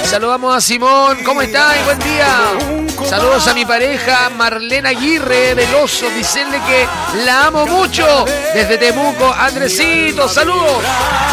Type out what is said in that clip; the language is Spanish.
Saludamos a Simón. ¿Cómo está? Y buen día. Saludos a mi pareja Marlena Aguirre del Oso. Dicenle que la amo mucho. Desde Temuco, Andresito. Saludos.